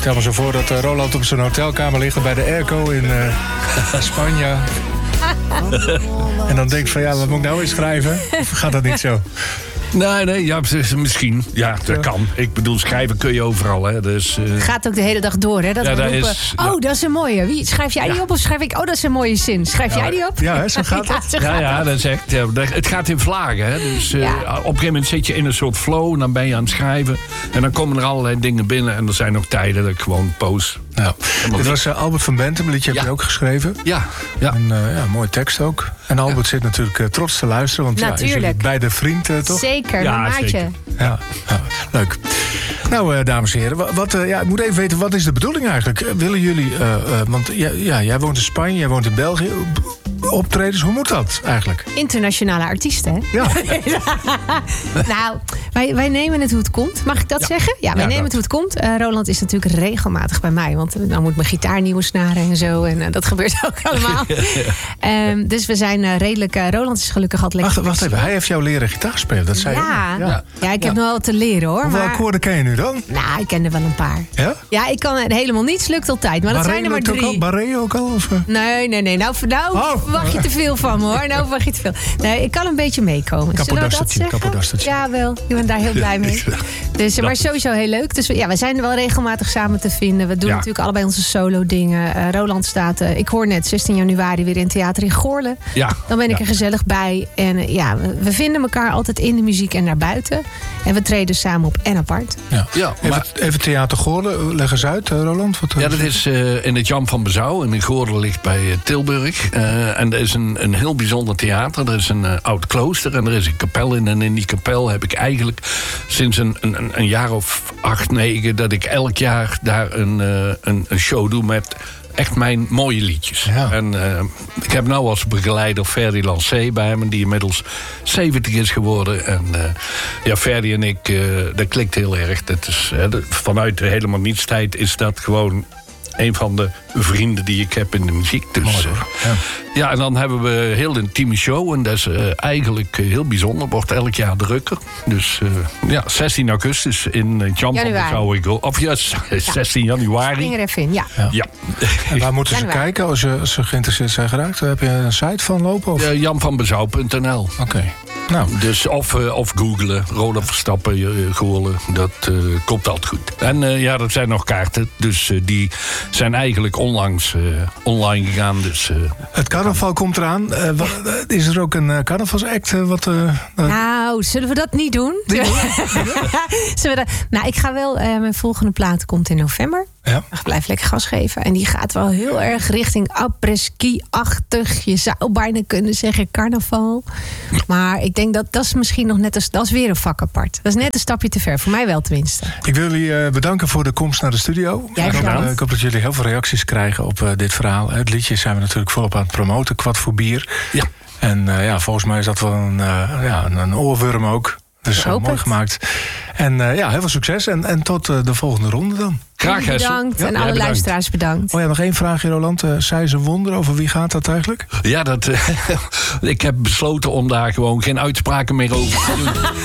Stel me zo voor dat Roland op zijn hotelkamer ligt bij de airco in Spanje. En dan denkt van, wat moet ik nou eens schrijven? Of gaat dat niet zo? Nee, ja, misschien. Ja, dat kan. Ik bedoel, schrijven kun je overal, hè. Dus, gaat ook de hele dag door, hè? Dat we roepen, dat is een mooie. Wie, schrijf jij die op of schrijf ik... dat is een mooie zin. Schrijf jij die op? Ja, zo gaat het. Ja, dat is echt... het gaat in vlagen, hè. Dus op een gegeven moment zit je in een soort flow... en dan ben je aan het schrijven. En dan komen er allerlei dingen binnen... en er zijn nog tijden dat ik gewoon post. Ja. Dit was Albert van Bentem, een liedje heb je ook geschreven. Ja. En mooie tekst ook. En Albert zit natuurlijk trots te luisteren, want is jullie bij de vriend, toch? Zeker, een maatje. Ja, leuk. Nou, dames en heren, ik moet even weten, wat is de bedoeling eigenlijk? Willen jullie, want jij woont in Spanje, jij woont in België... optredens, hoe moet dat eigenlijk? Internationale artiesten, hè? Ja. Nou, wij nemen het hoe het komt. Mag ik dat zeggen? Ja, wij nemen het hoe het komt. Roland is natuurlijk regelmatig bij mij. Want dan moet mijn gitaar nieuwe snaren en zo. En dat gebeurt ook allemaal. Dus we zijn redelijk... Roland is gelukkig altijd lekker. Wacht even, hij heeft jou leren gitaar spelen. Dat zei je. Ja, ik heb nog wel te leren, hoor. Hoeveel akkoorden ken je nu dan? Nou, ik ken er wel een paar. Ja? Ja, ik kan helemaal niets, lukt altijd. Maar dat zijn er maar 3. Barré ook al? Of? Nee. Nou wacht je te veel van me, hoor. Nou wacht je te veel. Nee, ik kan een beetje meekomen. Kapodastertje. Ja, wel. Ik ben daar heel blij mee. Dus, maar sowieso heel leuk. Dus we zijn wel regelmatig samen te vinden. We doen natuurlijk allebei onze solo dingen. Roland staat, ik hoor net, 16 januari weer in Theater in Goorlen. Ja. Dan ben ik er gezellig bij. En we vinden elkaar altijd in de muziek en daarbuiten. En we treden samen op en apart. Ja. Even Theater Goorlen, leg eens uit, Roland. Dat is in het Jan van Bezouw. En in Goorlen ligt bij Tilburg. En er is een heel bijzonder theater. Er is een oud klooster en er is een kapel in. En in die kapel heb ik eigenlijk sinds een jaar of 8, 9... dat ik elk jaar daar een show doe met echt mijn mooie liedjes. Ja. En ik heb nou als begeleider Ferdy Lancé bij hem... die inmiddels 70 is geworden. En Ferdy en ik, dat klikt heel erg. Dat is, vanuit de helemaal niets tijd is dat gewoon... een van de vrienden die ik heb in de muziek. Dus, en dan hebben we een heel intieme show. En dat is eigenlijk heel bijzonder. Wordt elk jaar drukker. Dus 16 augustus in Jan van Bezouw. Of 16 januari. Spring er even in, ja. En waar moeten ze kijken als ze geïnteresseerd zijn geraakt? Heb je een site van lopen? Of? janvanbezouw.nl. Oké. Nou. Dus of googlen, Roland Verstappen, Goorlen, dat komt altijd goed. En dat zijn nog kaarten, dus die zijn eigenlijk onlangs online gegaan. Dus, het carnaval komt eraan. Is er ook een carnavalsact? Nou, zullen we dat niet doen? Ik ga wel, mijn volgende plaat komt in november. Ja. Ik blijf lekker gas geven. En die gaat wel heel erg richting après-ski-achtig. Je zou bijna kunnen zeggen carnaval. Maar ik denk dat is misschien nog net dat is weer een vak apart. Dat is net een stapje te ver. Voor mij wel tenminste. Ik wil jullie bedanken voor de komst naar de studio. Ik hoop dat jullie heel veel reacties krijgen op dit verhaal. Het liedje zijn we natuurlijk volop aan het promoten. Kwart voor bier. Ja. En volgens mij is dat wel een oorworm ook. Dus mooi gemaakt. En heel veel succes. En tot de volgende ronde dan. Graag, bedankt. En alle luisteraars bedankt. Oh ja, nog één vraagje, Roland. Zij ze wonder, over wie gaat dat eigenlijk? Ja, ik heb besloten om daar gewoon geen uitspraken meer over te doen.